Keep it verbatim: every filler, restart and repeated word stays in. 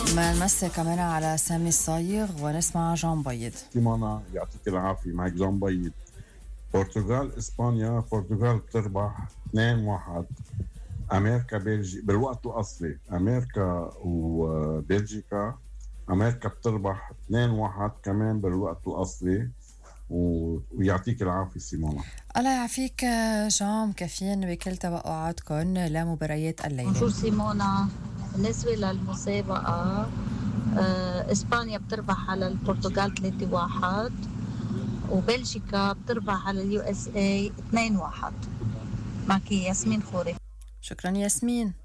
ما نمسي كمان على سامي الصايغ ونسمع جون بيض. سيمونا يعطيك العافية، معك جون بيض. برتغال اسبانيا، برتغال بتربح اثنين واحد. امريكا بلجيكا بالوقت الاصلي، امريكا وبلجيكا، امريكا بتربح اثنين واحد كمان بالوقت الاصلي. و... ويعطيك العافية سيمونا. الله يعافيك جون، مكفين بكل توقعاتكم لمباريات الليلة. شو سيمونا، بالنسبة للمسابقة آه، إسبانيا بتربح على البرتغال ثلاثة واحد، وبلجيكا بتربح على اليو اس اي اثنين واحد. معك ياسمين خوري. شكرا ياسمين.